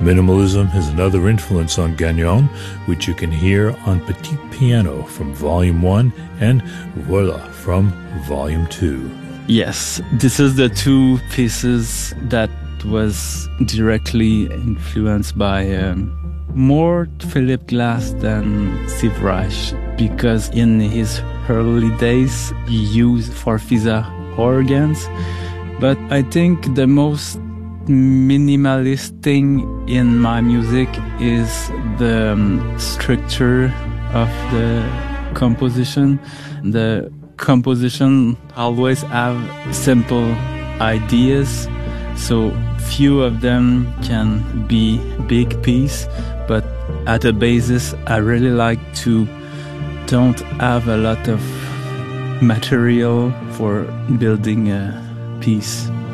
Minimalism is another influence on Gagnon, which you can hear on Petit Piano from Volume 1 and Voila from Volume 2. Yes, this is the two pieces that was directly influenced by more Philip Glass than Steve Reich, because in his early days he used Farfisa organs, but I think the most minimalist thing in my music is the structure of the composition. The composition always have simple ideas, so few of them can be big piece, but at the basis I really like to don't have a lot of material for building a piece.